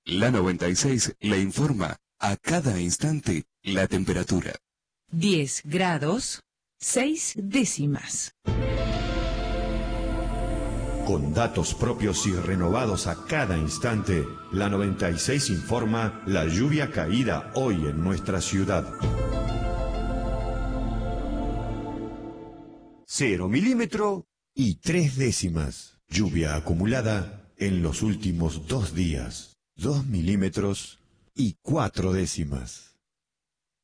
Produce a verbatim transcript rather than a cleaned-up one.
La noventa y seis le informa a cada instante la temperatura. diez grados, seis décimas. Con datos propios y renovados a cada instante, la noventa y seis informa la lluvia caída hoy en nuestra ciudad. Cero milímetro y tres décimas. Lluvia acumulada en los últimos dos días. Dos milímetros y cuatro décimas.